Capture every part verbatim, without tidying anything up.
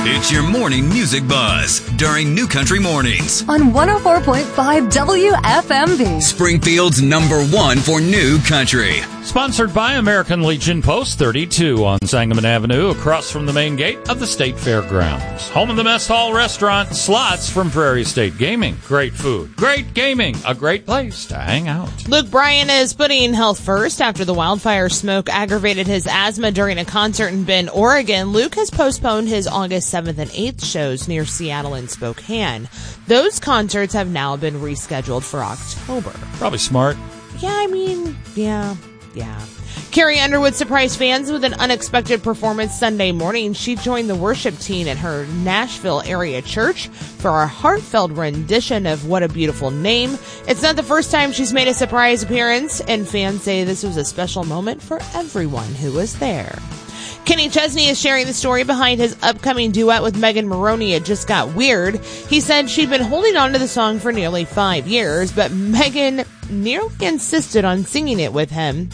It's your morning music buzz during New Country Mornings on one oh four point five W F M V. Springfield's number one for New Country. Sponsored by American Legion Post thirty-two on Sangamon Avenue, across from the main gate of the State Fairgrounds. Home of the Mess Hall Restaurant, slots from Prairie State Gaming. Great food, great gaming, a great place to hang out. Luke Bryan is putting health first after the wildfire smoke aggravated his asthma during a concert in Bend, Oregon. Luke has postponed his August seventh and eighth shows near Seattle and Spokane. Those concerts have now been rescheduled for October. Probably smart. Yeah, I mean, yeah. Yeah. Carrie Underwood surprised fans with an unexpected performance Sunday morning. She joined the worship team at her Nashville area church for a heartfelt rendition of What a Beautiful Name. It's not the first time she's made a surprise appearance, and fans say this was a special moment for everyone who was there. Kenny Chesney is sharing the story behind his upcoming duet with Megan Maroney, It Just Got Weird. He said she'd been holding on to the song for nearly five years, but Megan nearly insisted on singing it with him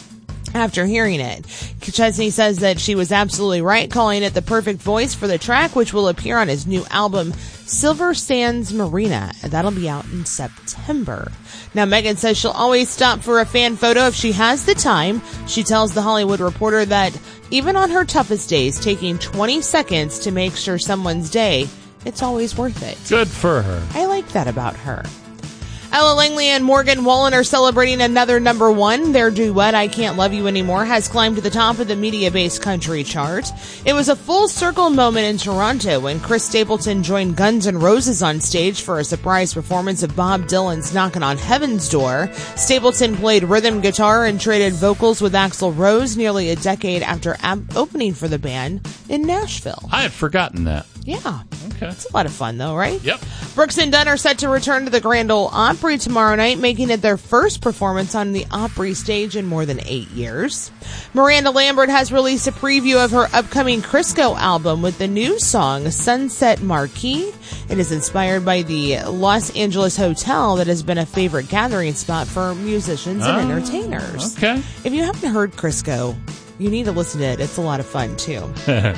after hearing it. Chesney says that she was absolutely right, calling it the perfect voice for the track, which will appear on his new album, Silver Sands Marina. That'll be out in September. Now, Megan says she'll always stop for a fan photo if she has the time. She tells The Hollywood Reporter that even on her toughest days, taking twenty seconds to make sure someone's day, it's always worth it. Good for her. I like that about her. Ella Langley and Morgan Wallen are celebrating another number one. Their duet, I Can't Love You Anymore, has climbed to the top of the media-based country chart. It was a full circle moment in Toronto when Chris Stapleton joined Guns N' Roses on stage for a surprise performance of Bob Dylan's Knockin' on Heaven's Door. Stapleton played rhythm guitar and traded vocals with Axl Rose nearly a decade after ab- opening for the band in Nashville. I had forgotten that. Yeah. Okay. It's a lot of fun, though, right? Yep. Brooks and Dunn are set to return to the Grand Ole Opry tomorrow night, making it their first performance on the Opry stage in more than eight years. Miranda Lambert has released a preview of her upcoming Crisco album with the new song Sunset Marquee. It is inspired by the Los Angeles hotel that has been a favorite gathering spot for musicians and oh, entertainers. Okay. If you haven't heard Crisco, you need to listen to it. It's a lot of fun, too.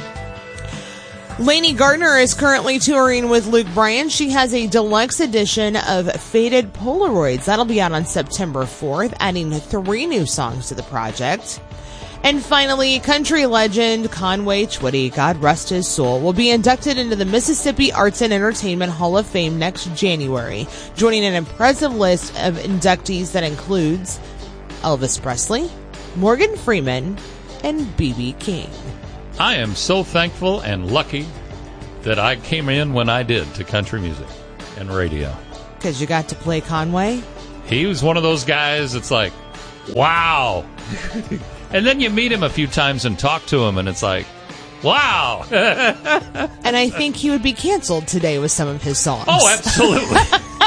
Lainey Gardner is currently touring with Luke Bryan. She has a deluxe edition of Faded Polaroids. That'll be out on September fourth, adding three new songs to the project. And finally, country legend Conway Twitty, God rest his soul, will be inducted into the Mississippi Arts and Entertainment Hall of Fame next January, joining an impressive list of inductees that includes Elvis Presley, Morgan Freeman, and B B King. I am so thankful and lucky that I came in when I did to country music and radio. Because you got to play Conway? He was one of those guys that's like, wow. And then you meet him a few times and talk to him, and it's like, wow. And I think he would be canceled today with some of his songs. Oh, absolutely.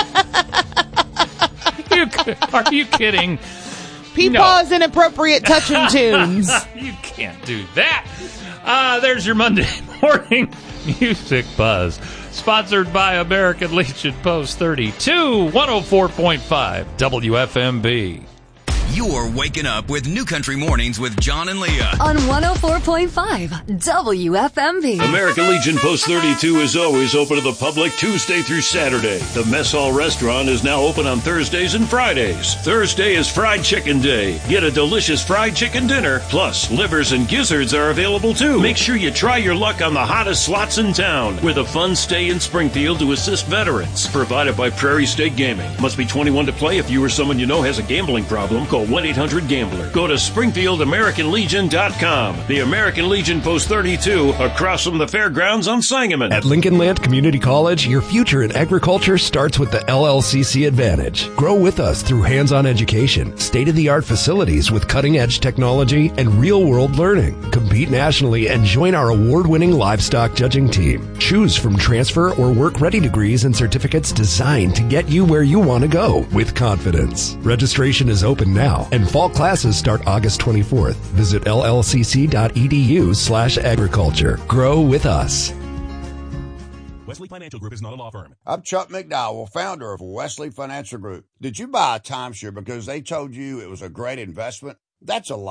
you, are you kidding? Peepaw's no. Inappropriate Touching Tunes. You can't do that. Uh, there's your Monday morning music buzz. Sponsored by American Legion Post thirty-two, one oh four point five W F M B. You're waking up with New Country Mornings with John and Leah on one oh four point five W F M V. American Legion Post thirty-two is always open to the public Tuesday through Saturday. The Mess Hall Restaurant is now open on Thursdays and Fridays. Thursday is Fried Chicken Day. Get a delicious fried chicken dinner, plus livers and gizzards are available too. Make sure you try your luck on the hottest slots in town with a fun stay in Springfield to assist veterans. Provided by Prairie State Gaming. Must be twenty-one to play. If you or someone you know has a gambling problem, call one eight hundred gambler. Go to Springfield American Legion dot com. The American Legion Post thirty-two, across from the fairgrounds on Sangamon. At Lincoln Land Community College, your future in agriculture starts with the L L C C Advantage. Grow with us through hands-on education, state-of-the-art facilities with cutting-edge technology, and real-world learning. Compete nationally and join our award-winning livestock judging team. Choose from transfer or work-ready degrees and certificates designed to get you where you want to go with confidence. Registration is open now, and fall classes start August twenty-fourth. Visit L L C C dot E D U slash agriculture. Grow with us. Wesley Financial Group is not a law firm. I'm Chuck McDowell, founder of Wesley Financial Group. Did you buy a timeshare because they told you it was a great investment? That's a lie.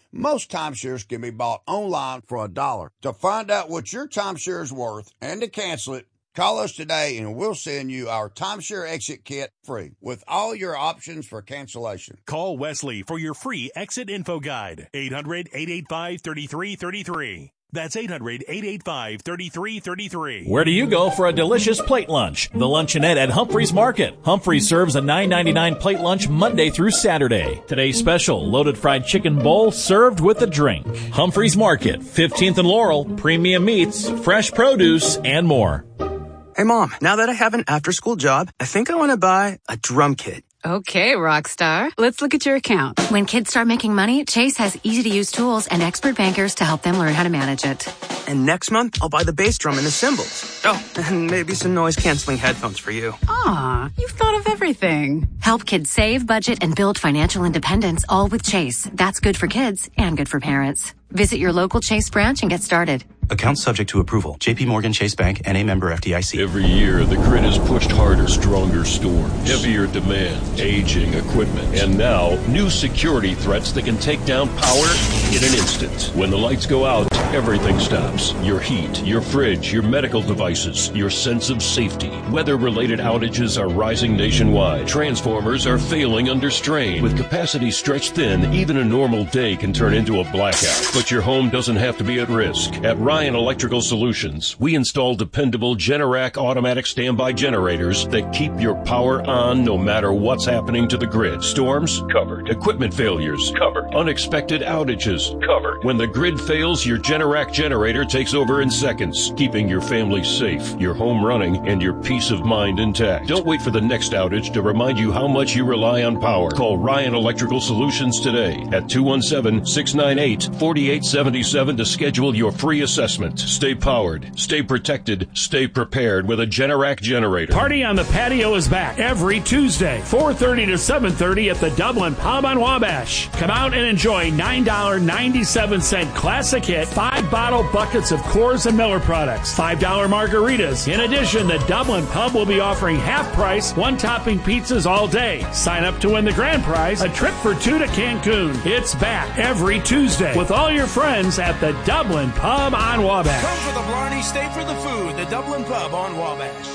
Most timeshares can be bought online for a dollar. To find out what your timeshare is worth and to cancel it, call us today and we'll send you our timeshare exit kit free with all your options for cancellation. Call Wesley for your free exit info guide. eight hundred, eight eight five, three three three three. That's eight hundred, eight eight five, three three three three. Where do you go for a delicious plate lunch? The Luncheonette at Humphreys Market. Humphreys serves a nine ninety-nine plate lunch Monday through Saturday. Today's special, loaded fried chicken bowl served with a drink. Humphreys Market, fifteenth and Laurel, premium meats, fresh produce, and more. Hey, Mom, now that I have an after-school job, I think I want to buy a drum kit. Okay, Rockstar. Let's look at your account. When kids start making money, Chase has easy-to-use tools and expert bankers to help them learn how to manage it. And next month, I'll buy the bass drum and the cymbals. Oh, and maybe some noise-canceling headphones for you. Aw, you've thought of everything. Help kids save, budget, and build financial independence, all with Chase. That's good for kids and good for parents. Visit your local Chase branch and get started. Account subject to approval. J P Morgan Chase Bank and a member F D I C. Every year, the grid is pushed harder, stronger storms, heavier demand, aging equipment, and now new security threats that can take down power in an instant. When the lights go out, everything stops. Your heat, your fridge, your medical devices, your sense of safety. Weather-related outages are rising nationwide. Transformers are failing under strain. With capacity stretched thin, even a normal day can turn into a blackout. But your home doesn't have to be at risk. At Ryan Electrical Solutions, we install dependable Generac automatic standby generators that keep your power on no matter what's happening to the grid. Storms? Covered. Equipment failures? Covered. Unexpected outages? Covered. When the grid fails, your Generac generator takes over in seconds, keeping your family safe, your home running, and your peace of mind intact. Don't wait for the next outage to remind you how much you rely on power. Call Ryan Electrical Solutions today at two one seven, six nine eight, four eight seven seven to schedule your free assessment. Stay powered, stay protected, stay prepared with a Generac generator. Party on the Patio is back every Tuesday, four thirty to seven thirty at the Dublin Pub on Wabash. Come out and enjoy nine dollars and ninety-seven cents classic hit, five bottle buckets of Coors and Miller products, five dollar margaritas. In addition, the Dublin Pub will be offering half price, one topping pizzas all day. Sign up to win the grand prize, a trip for two to Cancun. It's back every Tuesday with all your friends at the Dublin Pub on Wabash. Come for the Blarney, stay for the food. The Dublin Pub on Wabash.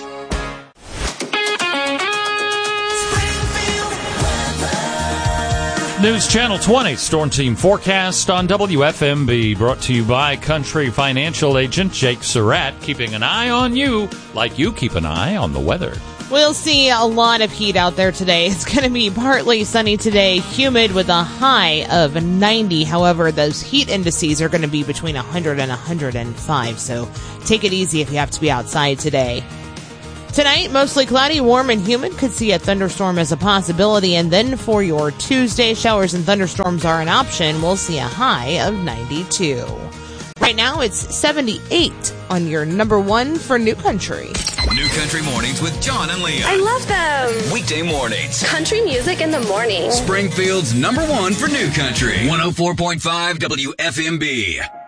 News Channel twenty Storm Team forecast on W F M B, brought to you by Country Financial Agent Jake Surratt, keeping an eye on you like you keep an eye on the weather. We'll see a lot of heat out there today. It's going to be partly sunny today, humid with a high of ninety. However, those heat indices are going to be between one hundred and one hundred five, so take it easy if you have to be outside today. Tonight, mostly cloudy, warm, and humid. Could see a thunderstorm as a possibility. And then for your Tuesday, showers and thunderstorms are an option. We'll see a high of ninety-two. Right now, it's seventy-eight on your number one for New Country. New Country Mornings with John and Leah. I love them. Weekday mornings. Country music in the morning. Springfield's number one for New Country. one oh four point five W F M B.